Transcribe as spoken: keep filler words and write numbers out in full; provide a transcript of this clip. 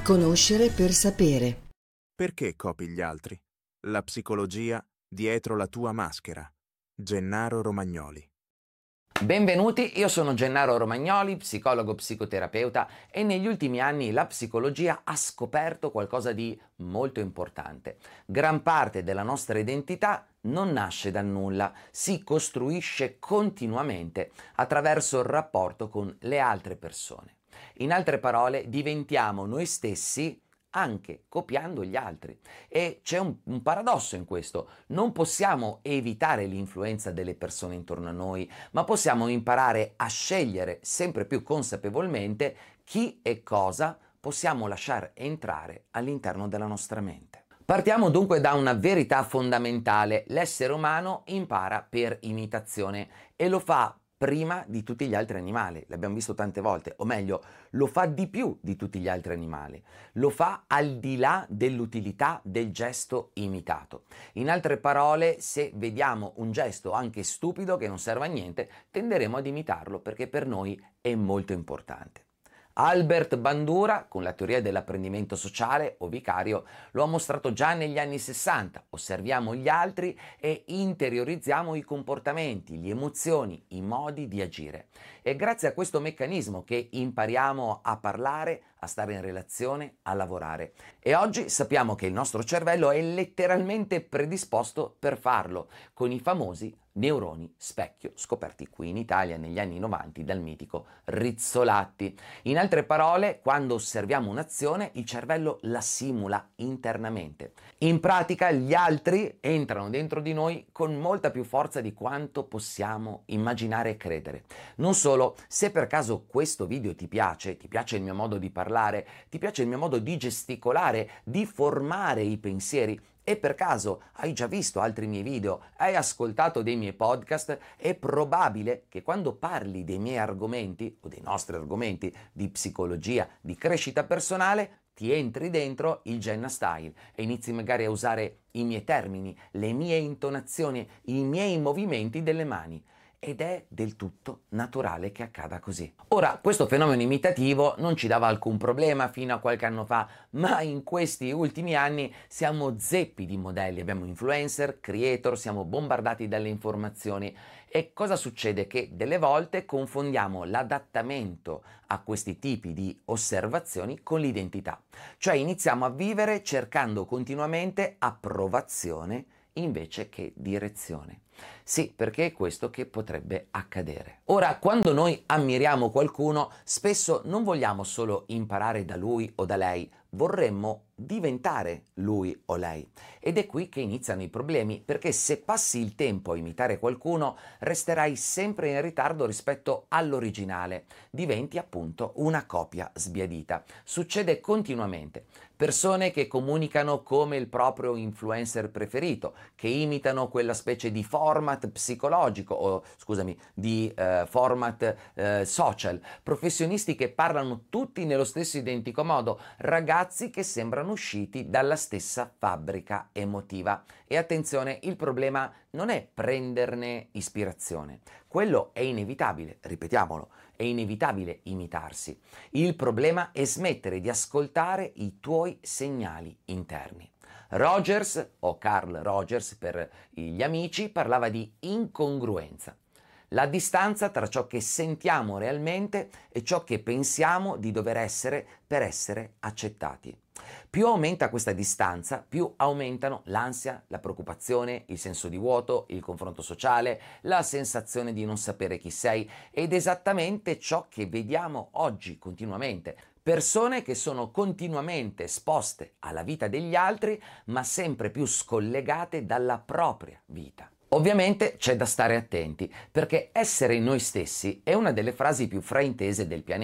Conoscere per sapere. Perché copi gli altri? La psicologia dietro la tua maschera. Gennaro Romagnoli. Benvenuti, io sono Gennaro Romagnoli, psicologo psicoterapeuta, e negli ultimi anni la psicologia ha scoperto qualcosa di molto importante. Gran parte della nostra identità non nasce dal nulla, si costruisce continuamente attraverso il rapporto con le altre persone. In altre parole, diventiamo noi stessi anche copiando gli altri. E c'è un, un paradosso in questo: non possiamo evitare l'influenza delle persone intorno a noi, ma possiamo imparare a scegliere sempre più consapevolmente chi e cosa possiamo lasciare entrare all'interno della nostra mente. Partiamo dunque da una verità fondamentale: l'essere umano impara per imitazione e lo fa prima di tutti gli altri animali, l'abbiamo visto tante volte, o meglio, lo fa di più di tutti gli altri animali, lo fa al di là dell'utilità del gesto imitato. In altre parole, se vediamo un gesto anche stupido che non serve a niente, tenderemo ad imitarlo perché per noi è molto importante. Albert Bandura, con la teoria dell'apprendimento sociale o vicario, lo ha mostrato già negli anni sessanta. Osserviamo gli altri e interiorizziamo i comportamenti, le emozioni, i modi di agire. È grazie a questo meccanismo che impariamo a parlare, a stare in relazione, a lavorare. E oggi sappiamo che il nostro cervello è letteralmente predisposto per farlo, con i famosi neuroni specchio, scoperti qui in Italia negli anni novanta dal mitico Rizzolatti. In altre parole, quando osserviamo un'azione, il cervello la simula internamente. In pratica, gli altri entrano dentro di noi con molta più forza di quanto possiamo immaginare e credere. Non solo, se per caso questo video ti piace, ti piace il mio modo di parlare, ti piace il mio modo di gesticolare, di formare i pensieri, e per caso hai già visto altri miei video, hai ascoltato dei miei podcast, è probabile che quando parli dei miei argomenti o dei nostri argomenti di psicologia, di crescita personale, ti entri dentro il Genna Style e inizi magari a usare i miei termini, le mie intonazioni, i miei movimenti delle mani. Ed è del tutto naturale che accada così. Ora, questo fenomeno imitativo non ci dava alcun problema fino a qualche anno fa, ma in questi ultimi anni siamo zeppi di modelli, abbiamo influencer, creator, siamo bombardati dalle informazioni. E cosa succede? Che delle volte confondiamo l'adattamento a questi tipi di osservazioni con l'identità. Cioè iniziamo a vivere cercando continuamente approvazione invece che direzione. Sì, perché è questo che potrebbe accadere. Ora, quando noi ammiriamo qualcuno, spesso non vogliamo solo imparare da lui o da lei, vorremmo diventare lui o lei. Ed è qui che iniziano i problemi, perché se passi il tempo a imitare qualcuno, resterai sempre in ritardo rispetto all'originale. Diventi appunto una copia sbiadita. Succede continuamente. Persone che comunicano come il proprio influencer preferito, che imitano quella specie di format psicologico o scusami di eh, format eh, social, professionisti che parlano tutti nello stesso identico modo, ragazzi che sembrano usciti dalla stessa fabbrica emotiva. E attenzione, il problema non è prenderne ispirazione, quello è inevitabile, ripetiamolo, è inevitabile imitarsi. Il problema è smettere di ascoltare i tuoi segnali interni. Rogers, o Carl Rogers per gli amici, parlava di incongruenza. La distanza tra ciò che sentiamo realmente e ciò che pensiamo di dover essere per essere accettati. Più aumenta questa distanza, più aumentano l'ansia, la preoccupazione, il senso di vuoto, il confronto sociale, la sensazione di non sapere chi sei, ed esattamente ciò che vediamo oggi continuamente. Persone che sono continuamente esposte alla vita degli altri, ma sempre più scollegate dalla propria vita. Ovviamente c'è da stare attenti, perché essere noi stessi è una delle frasi più fraintese del pianeta.